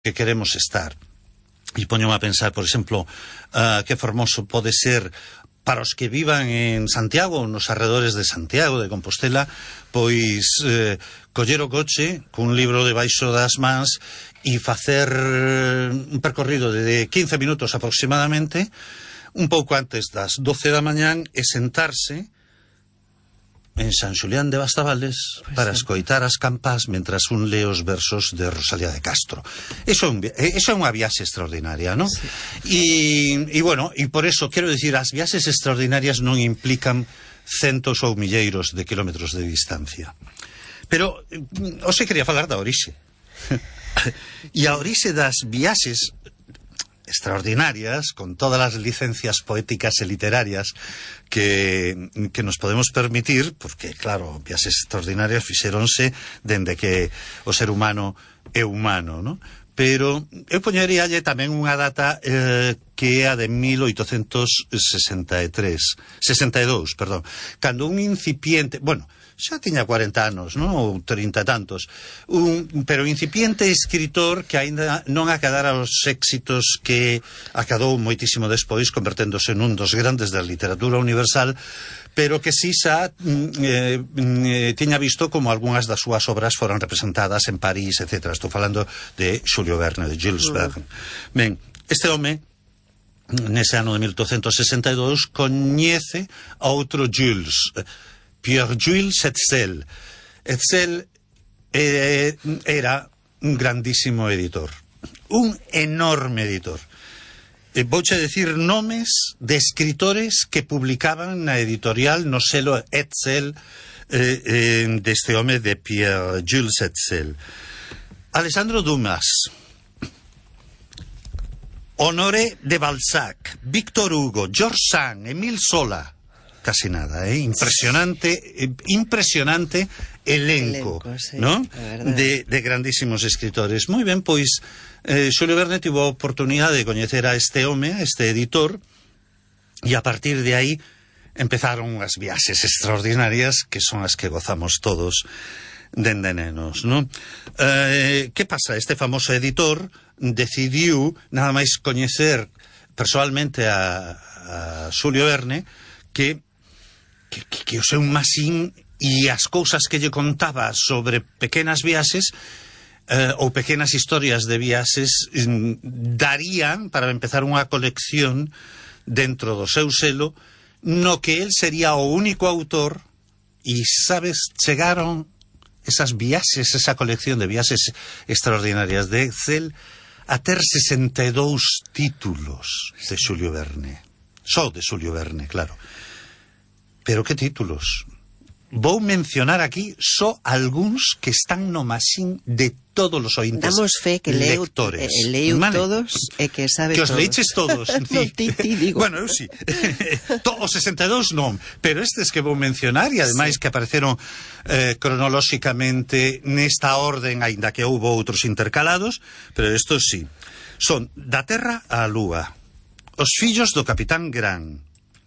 que queremos estar. E poñome a pensar, por exemplo, que formoso pode ser para os que vivan en Santiago, nos arredores de Santiago, de Compostela, pois coller o coche cun libro debaixo das mans e facer un percorrido de 15 minutos aproximadamente, un pouco antes das 12 da mañán, e sentarse en San Xulián de Bastavales para escoitar as campás mentras un lee os versos de Rosalía de Castro. Eso é unha viaxe extraordinaria, non? Sí. E bueno, e por eso, quero dicir, as viaxes extraordinarias non implican centos ou milleiros de kilómetros de distancia. Pero, hoxe quería falar da orixe. E a orixe das viaxes extraordinarias, con todas as licencias poéticas e literarias que nos podemos permitir, porque, claro, viaxes extraordinarias fixeronse dende que o ser humano é humano, non? Pero eu poñeríalle tamén unha data que é a de 1862, cando un incipiente, bueno, xa tiña 40 anos, non? Ou 30 e tantos. Pero incipiente escritor que aínda non acadara os éxitos que acadou moitísimo despois, converténdose nun dos grandes da literatura universal, pero que si xa tiña visto como algunhas das súas obras foran representadas en París, etc. Estou falando de Xulio Verne, de Jules Verne. Ben, este home, nese ano de 1862, coñece a outro Jules, Pierre-Jules Hetzel. Hetzel era un grandísimo editor, un enorme editor. Vouche decir nomes de escritores que publicaban na editorial no selo Hetzel deste home de Pierre-Jules Hetzel. Alexandre Dumas, Honoré de Balzac, Victor Hugo, George Sand, Émile Zola. Casi nada, impresionante elenco, sí, ¿no? De grandísimos escritores. Moi ben, pois Xulio Verne tivo a oportunidade de coñecer a este home, a este editor, e a partir de aí empezaron as viaxes extraordinarias que son as que gozamos todos dende nenos, non? Que pasa? Este famoso editor decidiu nada máis coñecer persoalmente a Xulio Verne que o seu masín e as cousas que lle contaba sobre pequenas viaxes ou pequenas historias de viaxes darían para empezar unha colección dentro do seu selo no que el sería o único autor. E sabes, chegaron esas viaxes, esa colección de viaxes extraordinarias de Hetzel a ter 62 títulos de Xulio Verne. Só de Xulio Verne, claro. Pero que títulos? Vou mencionar aquí só algúns que están no masín de todos os ointes. Damos fe que leu vale? Todos e que sabe que os todos. leiches todos. No, ti digo. Bueno, eu sí. Os 62 non, pero estes que vou mencionar, e ademais sí, que apareceron cronolóxicamente nesta orden, aínda que houbo outros intercalados, pero estos sí. Son Da Terra á Lúa, Os fillos do Capitán Gran,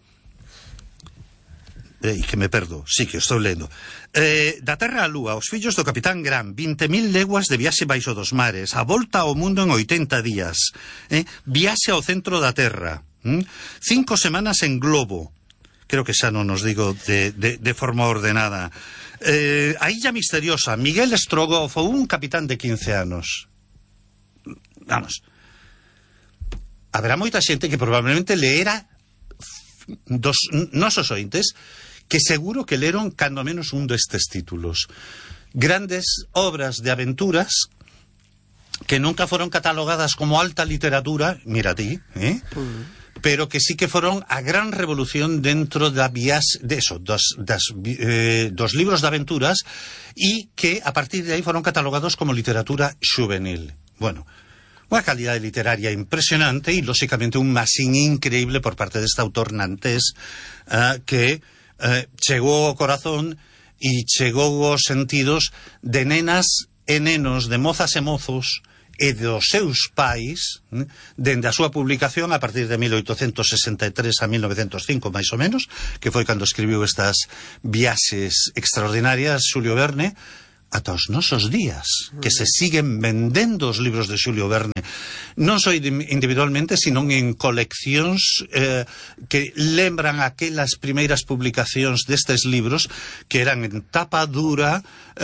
que me perdo, sí que estou lendo. Da Terra á Lúa, Os fillos do Capitán Gran, 20.000 leguas de viaxe baixo dos mares, A volta ao mundo en 80 días, Viaxe ao centro da Terra, 5 semanas en globo, creo que xa non nos digo de forma ordenada, A illa misteriosa, Miguel Strogoff, ou un capitán de 15 anos. Vamos, haberá moita xente que probablemente leera dos nosos ointes que seguro que leron cando menos un destes títulos. Grandes obras de aventuras que nunca foron catalogadas como alta literatura, mira ti, pero que sí que foron a gran revolución dentro da dos libros de aventuras, e que a partir de aí foron catalogados como literatura xuvenil. Bueno, unha calidade literaria impresionante e, lóxicamente, un masín increíble por parte deste autor nantés que chegou ao corazón e chegou aos sentidos de nenas e nenos, de mozas e mozos e dos seus pais, dende a súa publicación a partir de 1863 a 1905, máis ou menos, que foi cando escribiu estas viaxes extraordinarias Xulio Verne, ata os nosos días, que se siguen vendendo os libros de Xulio Verne, non só individualmente, sino en coleccións que lembran aquelas primeiras publicacións destes libros que eran en tapa dura,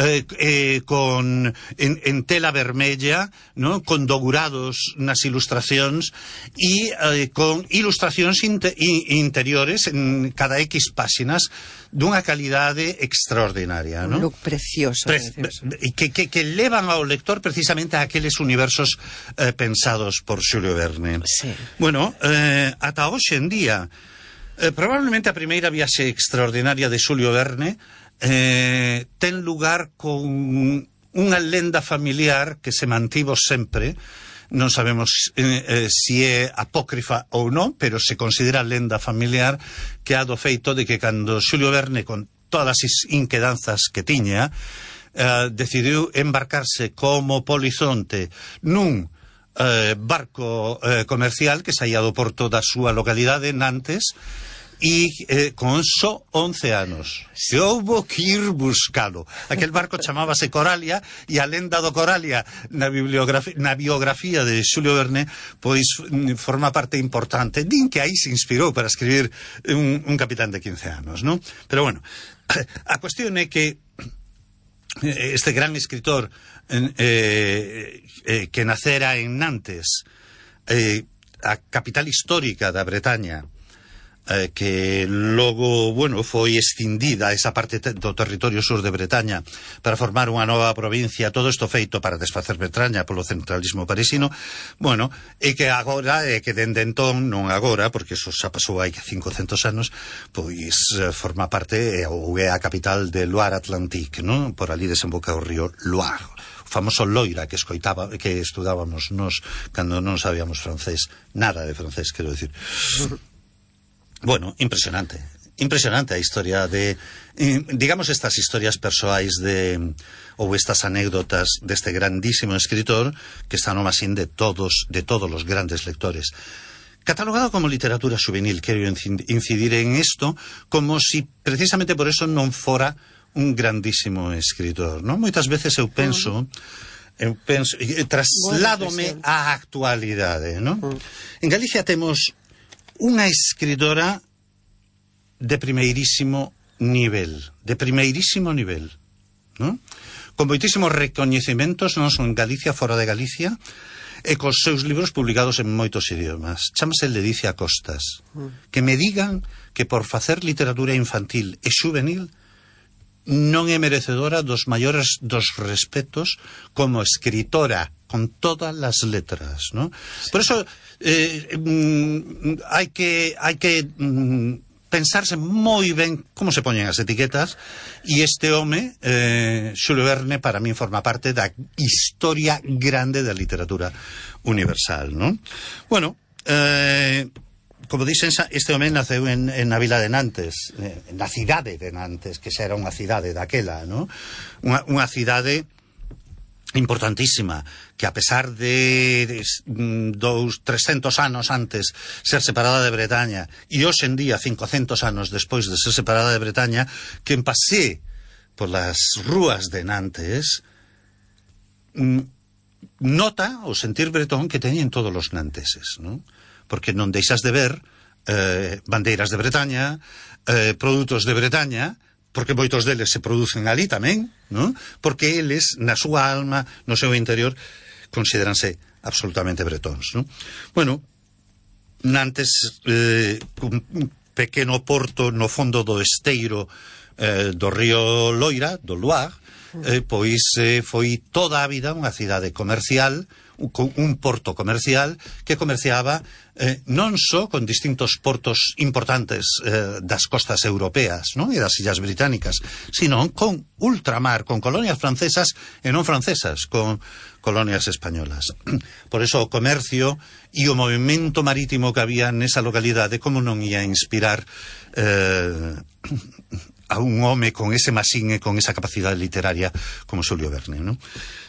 en tela vermella, ¿no? Con dourados nas ilustracións e con ilustracións interiores en cada X páxinas dunha calidade extraordinaria, ¿no? Un look precioso. Que levan ao lector precisamente a aqueles universos pensados por Xulio Verne. Sí. Bueno, ata hoxe en día, probablemente a primeira viaxe extraordinaria de Xulio Verne ten lugar con unha lenda familiar que se mantivo sempre. Non sabemos se é apócrifa ou non, pero se considera lenda familiar, que é do feito de que cando Xulio Verne, con todas as inquedanzas que tiña, decidiu embarcarse como polizonte nun barco comercial que saía do porto da súa localidade, Nantes, e con só 11 anos. Se houbo que ir buscalo. Aquel barco chamábase Coralia, e a lenda do Coralia na biografía de Xulio Verne pois forma parte importante. Din que aí se inspirou para escribir un capitán de 15 anos, non? Pero bueno, a cuestión é que este gran escritor que nacera en Nantes, a capital histórica da Bretaña, que logo, bueno, foi escindida esa parte do territorio sur de Bretaña para formar unha nova provincia, todo isto feito para desfacer Bretaña polo centralismo parisino. Bueno, e que agora, que dende entón, non agora, porque eso xa pasou hai 500 anos, pois forma parte, ou é a capital de Loire Atlantique, non? Por ali desemboca o río Loire, o famoso Loira que estudábamos nos cando non sabíamos francés, nada de francés, quero decir. Bueno, impresionante a historia de, digamos, estas historias persoais ou estas anécdotas deste grandísimo escritor que está no masín de todos os grandes lectores. Catalogado como literatura juvenil, quero incidir en isto como si precisamente por eso non fora un grandísimo escritor, non? Moitas veces eu penso, trasládome á actualidade, non? En Galicia temos unha escritora de primeirísimo nivel, ¿no? Con moitísimos recoñecementos, non son en Galicia, fora de Galicia, e cos seus libros publicados en moitos idiomas. Chámase Ledicia Costas. Que me digan que por facer literatura infantil e juvenil non é merecedora dos maiores dos respetos como escritora, con todas as letras, ¿no? Por eso hai que pensarse moi ben como se poñen as etiquetas, e este home, Xulio Verne, para min forma parte da historia grande da literatura universal, ¿no? Bueno, como dicen, este home naceu na vila de Nantes, na cidade de Nantes, que xa era unha cidade daquela, ¿no? Unha cidade importantísima, que a pesar de 300 anos antes ser separada de Bretaña, e hoxe en día 500 anos despois de ser separada de Bretaña, que en pasé por las rúas de Nantes nota o sentir bretón que teñen todos os nanteses, ¿no? Porque non deixas de ver bandeiras de Bretaña, produtos de Bretaña, porque moitos deles se producen ali tamén, ¿no? Porque eles, na súa alma, no seu interior, consideranse absolutamente bretóns, ¿no? Bueno, Nantes, un pequeno porto no fondo do esteiro do río Loira, do Loire, pois foi toda a vida unha cidade comercial, un porto comercial que comerciaba non só con distintos portos importantes das costas europeas, non? E das illas británicas, sino con ultramar, con colonias francesas e non francesas, con colonias españolas. Por eso o comercio e o movimento marítimo que había nesa localidade, como non ia inspirar a un home con ese masín e con esa capacidade literaria como Xulio Verne, non?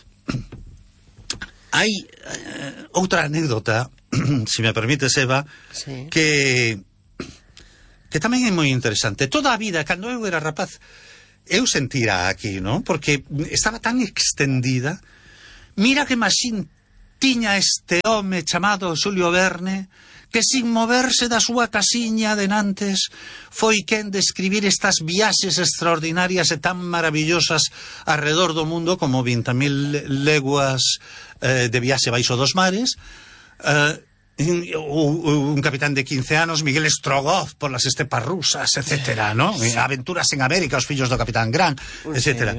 Hai outra anécdota, se me permites, Eva, sí, que tamén é moi interesante. Toda a vida, cando eu era rapaz, eu sentira aquí, non? Porque estaba tan extendida. Mira que masín tiña este home chamado Xulio Verne, que sin moverse da súa casiña denantes foi quen de escribir estas viaxes extraordinarias e tan maravillosas alrededor do mundo como 20.000 leguas de viaxe baixo dos mares, un capitán de 15 anos, Miguel Strogoff por las estepas rusas, etcétera, ¿no? Aventuras en América, os fillos do Capitán Grant, etcétera.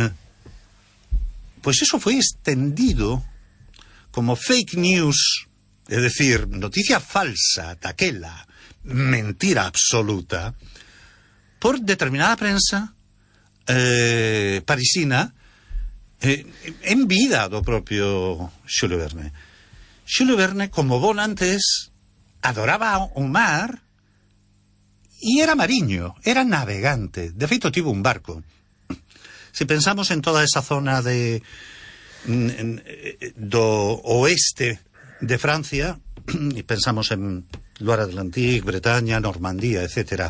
Pois eso foi extendido como fake news, é dicir, noticia falsa, daquela, mentira absoluta, por determinada prensa parisina, en vida do propio Xulio Verne. Xulio Verne, como volantes, adoraba o mar e era mariño, era navegante. De feito, tivo un barco. Se pensamos en toda esa zona do oeste de Francia, e pensamos en Loire Atlantique, Bretaña, Normandía, etcétera.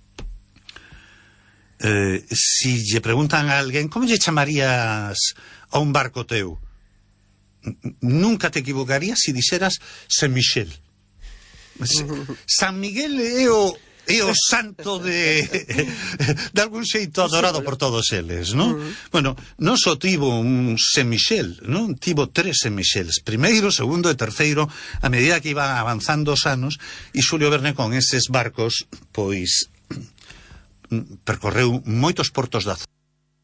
Si lle preguntan a alguén como lle chamarías a un barco teu, nunca te equivocarías si dixeras Saint-Michel. San Miguel é o santo de algún xeito adorado por todos eles, non? Bueno, non só tivo un Saint-Michel, non? Tivo 3 Saint-Michels, primeiro, segundo e terceiro, a medida que iban avanzando os anos, e Xulio Verne con eses barcos, pois percorreu moitos portos da zona.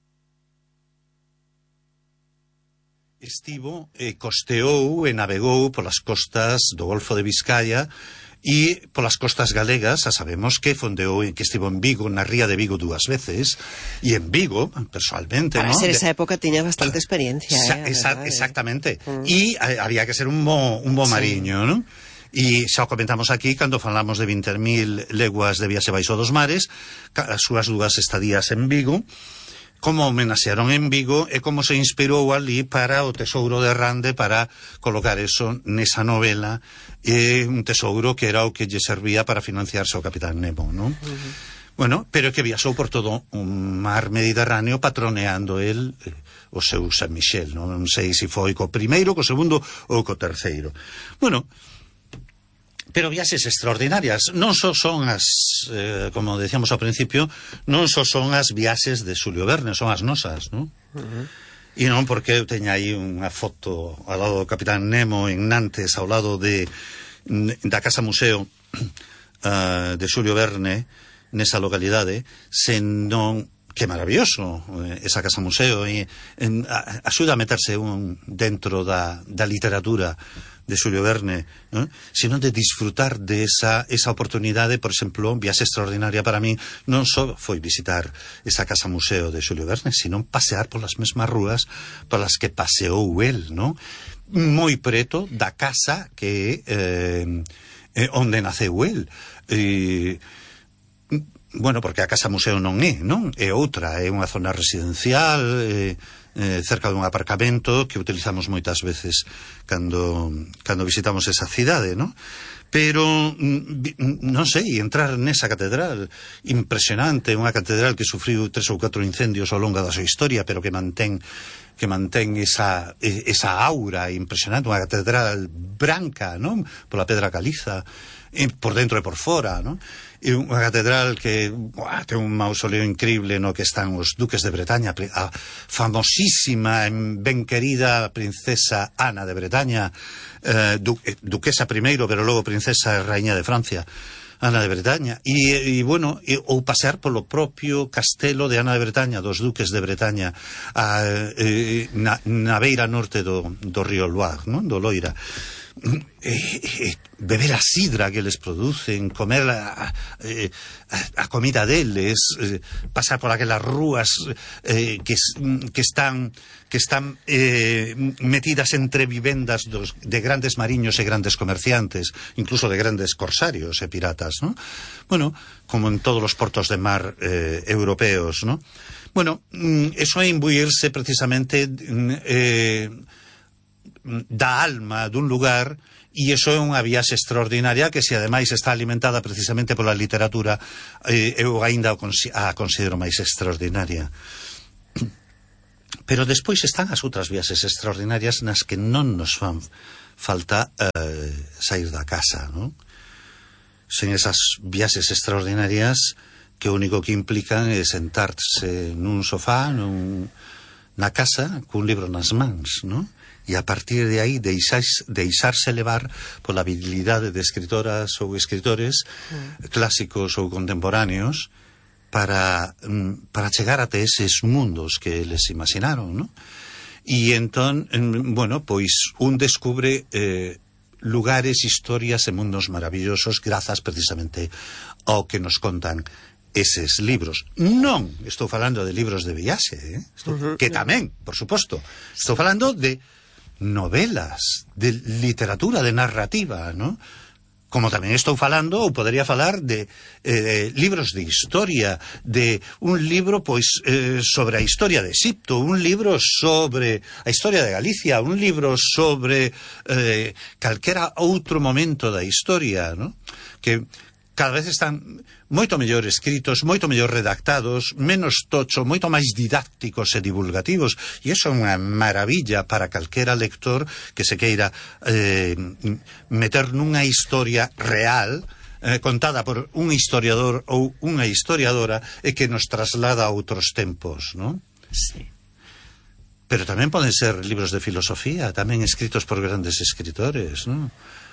Estivo e costeou e navegou polas costas do Golfo de Vizcaya e polas costas galegas. Sabemos que fondeou e que estivo en Vigo, na ría de Vigo 2 veces, e en Vigo, personalmente, para ¿no? ser esa época tiña bastante experiencia, exactamente. E había que ser un bo mariño, ¿no? E xa o comentamos aquí cando falamos de 20.000 leguas de viaxe baixo dos mares, as súas 2 estadías en Vigo, como homenaxearon en Vigo e como se inspirou ali para o tesouro de Rande, para colocar eso nesa novela, un tesouro que era o que lle servía para financiarse o Capitán Nemo, non? Bueno, pero que viaxou por todo o mar Mediterráneo patroneando el o seu San Michel, non sei se foi co primeiro, co segundo ou co terceiro. Bueno, pero viaxes extraordinarias. Non só son as, como decíamos ao principio, non só son as viaxes de Xulio Verne, son as nosas, non? E non porque eu teña aí unha foto ao lado do Capitán Nemo en Nantes, ao lado da Casa Museo de Xulio Verne, nesa localidade, senón que maravilloso esa Casa Museo, e axuda a meterse dentro da literatura de Xulio Verne, ¿no? Sino de disfrutar de esa oportunidade. Por exemplo, viaxe extraordinaria para mí non só foi visitar esa Casa Museo de Xulio Verne, sino pasear polas mesmas rúas polas que paseou el, ¿no? Moi preto da casa que onde naceu el. Bueno, porque a Casa Museo non é, non? É outra, é unha zona residencial, cerca dun aparcamento que utilizamos moitas veces cando visitamos esa cidade, non? Pero, non sei, entrar nesa catedral impresionante, unha catedral que sufriu 3 ou 4 incendios ao longo da súa historia, pero que mantén esa aura impresionante, unha catedral branca, non? Pola pedra caliza, por dentro e por fora, non? E unha catedral que ten un mausoleo increíble no que están os duques de Bretaña, a famosísima e ben querida princesa Ana de Bretaña, duquesa primeiro, pero logo princesa e raíña de Francia, Ana de Bretaña. E bueno, ou pasear polo propio castelo de Ana de Bretaña, dos duques de Bretaña, na beira norte do río Loire, non? Do Loira. Beber a sidra que les producen, comer a comida deles, pasar por aquelas rúas que están metidas entre vivendas de grandes mariños e grandes comerciantes, incluso de grandes corsarios e piratas, ¿no? Bueno, como en todos los portos de mar europeos, ¿no? Bueno, eso é imbuirse precisamente da alma dun lugar, e iso é unha viaxe extraordinaria que, se ademais está alimentada precisamente pola literatura, eu ainda a considero máis extraordinaria. Pero despois están as outras viaxes extraordinarias nas que non nos fan falta sair da casa, non? Sen esas viaxes extraordinarias que o único que implican é sentarse nun sofá, na casa, cun libro nas mans, non? E a partir de aí deixarse levar pola habilidade de escritoras ou escritores clásicos ou contemporáneos para chegar até eses mundos que eles imaginaron, non? E entón, bueno, pois un descubre lugares, historias e mundos maravillosos grazas precisamente ao que nos contan eses libros. Non estou falando de libros de viaxe, que tamén, por suposto. Estou falando de novelas, de literatura, de narrativa, ¿no? Como tamén estou falando, ou podería falar de libros de historia, de un libro, pois, sobre a historia de Egipto, un libro sobre a historia de Galicia, un libro sobre calquera outro momento da historia, ¿no? Que cada vez están moito mellor escritos, moito mellor redactados, menos tocho, moito máis didácticos e divulgativos, e iso é unha maravilla para calquera lector que se queira meter nunha historia real, contada por un historiador ou unha historiadora, e que nos traslada a outros tempos, non? Sí. Pero tamén poden ser libros de filosofía, tamén escritos por grandes escritores, non?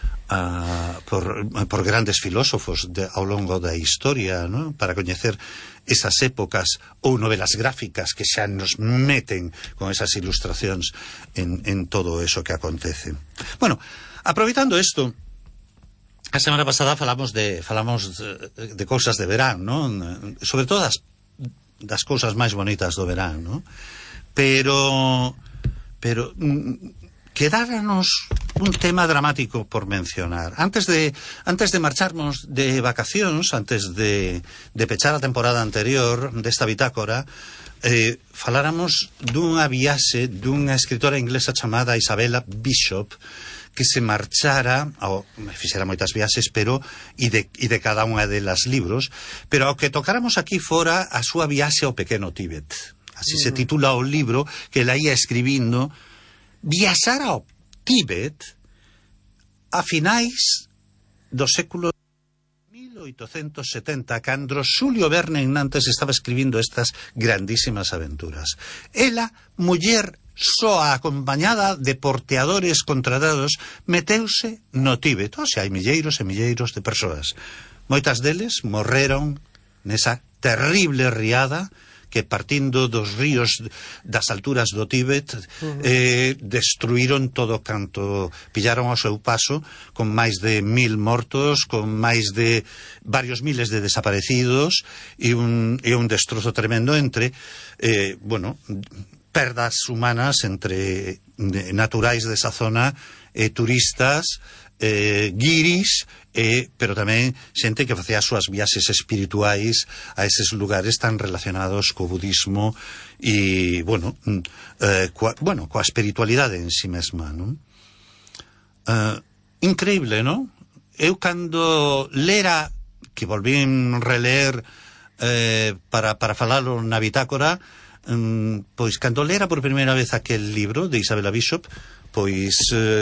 Por grandes filósofos ao longo da historia, ¿no? Para coñecer esas épocas, ou novelas gráficas que xa nos meten con esas ilustracións en todo eso que acontece. Bueno, aproveitando isto, a semana pasada falamos de cousas de verán, ¿no? Sobre todo das cousas máis bonitas do verán, ¿no? Pero quedáranos un tema dramático por mencionar. Antes de marcharnos de vacacións, antes de pechar a temporada anterior desta bitácora, faláramos dunha viaxe dunha escritora inglesa chamada Isabella Bishop, que se marchara, fixera moitas viaxes, pero e de cada unha delas libros, pero ao que tocáramos aquí fora a súa viaxe ao pequeno Tíbet. Así se titula o libro que ela ia escribindo. Viaxar ao Tíbet a finais do século 1870, cando Xulio Verne en Nantes estaba escribindo estas grandísimas aventuras. Ela, muller soa acompañada de porteadores contratados, meteuse no Tíbet. Xa hai milleiros e milleiros de persoas. Moitas deles morreron nesa terrible riada que, partindo dos ríos das alturas do Tíbet, destruíron todo canto pillaron ao seu paso, con máis de 1000 mortos, con máis de varios miles de desaparecidos, e un destrozo tremendo entre, perdas humanas entre naturais desa zona, turistas, guiris, pero tamén xente que facía as súas viaxes espirituais a eses lugares tan relacionados co budismo e, coa espiritualidade en si mesma, non? Increíble, non? Eu cando lera, que volvín releer para falalo na bitácora, pois cando lera por primeira vez aquel libro de Isabella Bishop, pois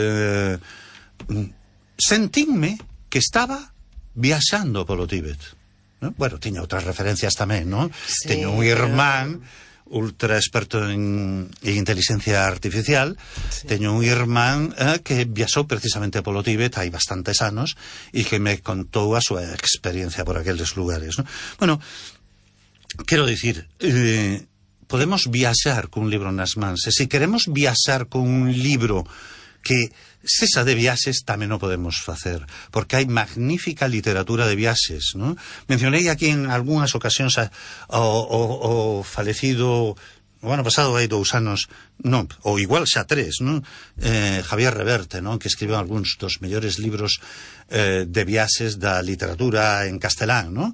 sentínme que estaba viaxando polo Tíbet, ¿no? Bueno, tiña outras referencias tamén, ¿no? Sí, teño un irmán ultra experto en inteligencia artificial, sí. Teño un irmán que viaxou precisamente polo Tíbet hai bastantes anos e que me contou a súa experiencia por aqueles lugares, ¿no? Bueno, quero dicir, podemos viaxar cun libro nas mans, e se queremos viaxar con un libro que cesa de viaxes, tamén o podemos facer, porque hai magnífica literatura de viaxes, ¿no? Mencionei aquí en algunhas ocasións o falecido o ano pasado, hai 2 anos, non, ou igual xa 3, non? Javier Reverte, non? Que escribeu algúns dos mellores libros de viaxes da literatura en castelán, non?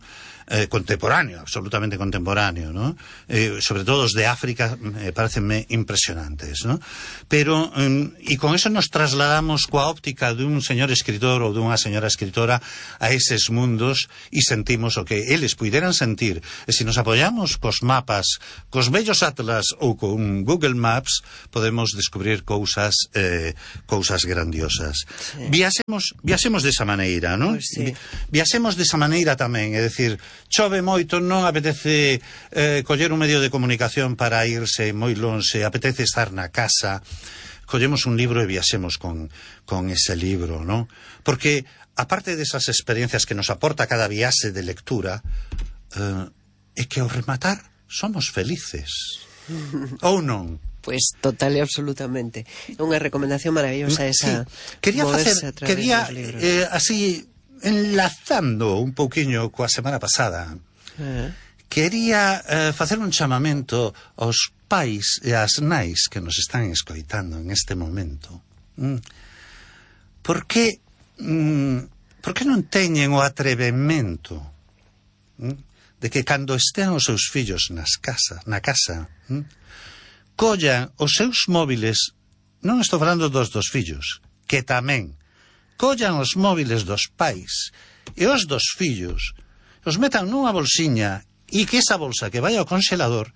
contemporáneo, absolutamente contemporáneo, ¿no? Sobre todo os de África parecenme impresionantes, ¿no? Pero, e con eso nos trasladamos coa óptica dun señor escritor ou dunha señora escritora a eses mundos e sentimos o que eles puideran sentir. E se nos apoiamos cos mapas, cos vellos atlas ou con Google Maps, podemos descubrir cousas grandiosas. Sí. Viaxemos desa maneira, non? Pues sí. Viaxemos desa maneira tamén, é dicir, chove moito, non apetece coller un medio de comunicación para irse moi lonxe, apetece estar na casa, collemos un libro e viaxemos con ese libro, non? Porque, aparte desas experiencias que nos aporta cada viaxe de lectura, é que ao rematar somos felices. Ou non? Pues total e absolutamente. É unha recomendación maravillosa esa. Sí. Quería así, enlazando un pouquiño coa semana pasada, quería facer un chamamento aos pais e ás nais que nos están escoitando en este momento. Por que non teñen o atrevemento de que cando estean os seus fillos na casa, collan os seus móviles, non estou falando dos fillos, que tamén, collan os móviles dos pais e os dos fillos, os metan nunha bolsiña e que esa bolsa que vai ao congelador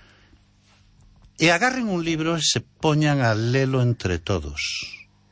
e agarren un libro e se poñan a lelo entre todos.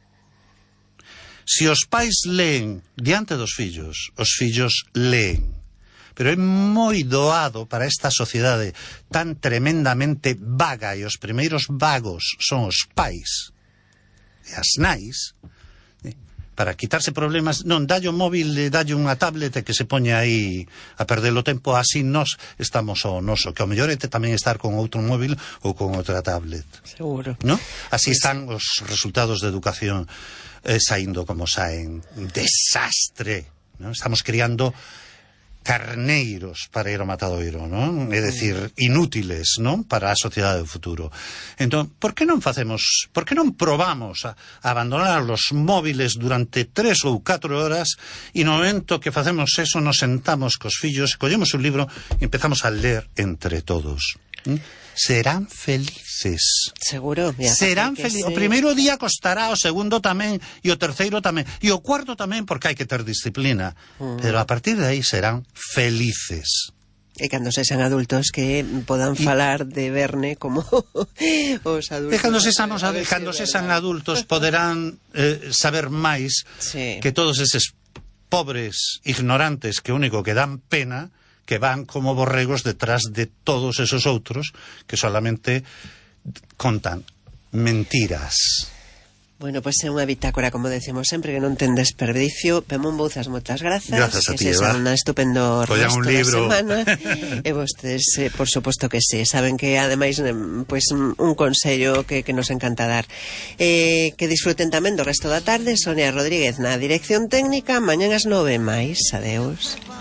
Se os pais leen diante dos fillos, os fillos leen. Pero é moi doado para esta sociedade tan tremendamente vaga, e os primeiros vagos son os pais e as nais, para quitarse problemas, non, dalle o móvil, dalle unha tablet que se poña aí a perder o tempo, así nós estamos ao noso, que ao mellor é tamén estar con outro móvil ou con outra tablet. Seguro. ¿No? Así están os resultados de educación saindo como saen. Desastre, ¿no? Estamos criando carneiros para ir ao matadoiro, non? É dicir, inútiles, non? Para a sociedade do futuro. Entón, por que non probamos a abandonar os móviles durante 3 ou 4 horas e no momento que facemos eso nos sentamos cos fillos, collemos un libro e empezamos a ler entre todos. Serán felices. Seguro. Serán felices. O primeiro día costará, o segundo tamén, e o terceiro tamén, e o cuarto tamén, porque hai que ter disciplina. Pero a partir de aí serán felices. E cando sexan adultos que podan falar de Verne como os adultos. E cando sexan adultos poderán saber máis que todos eses pobres ignorantes que único que dan pena, que van como borregos detrás de todos esos outros que solamente contan mentiras. Bueno, pois é unha bitácora, como decimos sempre, que non ten desperdicio. Pemón Bouzas, moitas grazas. Grazas a ti, Eva. Que se un estupendo resto da semana. E vostedes, por suposto que sí. Saben que, ademais, pues, un consello que nos encanta dar. Que disfruten tamén do resto da tarde. Sonia Rodríguez na dirección técnica. Mañán ás 9 máis. Adeus.